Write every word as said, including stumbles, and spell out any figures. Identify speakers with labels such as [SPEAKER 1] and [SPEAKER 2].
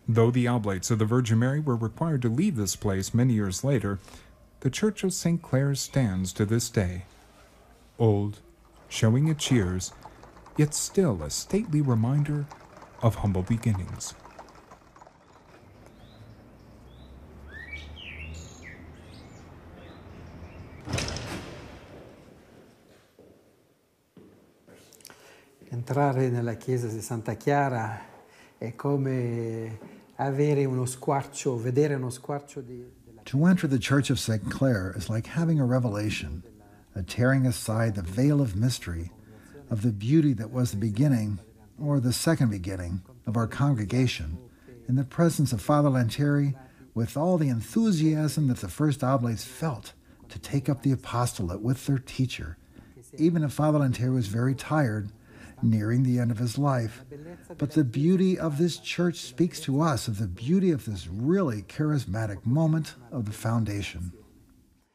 [SPEAKER 1] Though the Oblates of the Virgin Mary were required to leave this place many years later, the Church of Saint Clare stands to this day. Old, showing its years, yet still a stately reminder of humble beginnings.
[SPEAKER 2] Entrare nella chiesa di Santa Chiara è come avere uno squarcio, vedere uno squarcio di...
[SPEAKER 3] To enter the Church of Saint Clare is like having a revelation, a tearing aside the veil of mystery of the beauty that was the beginning, or the second beginning, of our congregation, in the presence of Father Lantieri, with all the enthusiasm that the first Oblates felt to take up the apostolate with their teacher, even if Father Lantieri was very tired, nearing the end of his life. But the beauty of this church speaks to us of the beauty of this really charismatic moment of the foundation.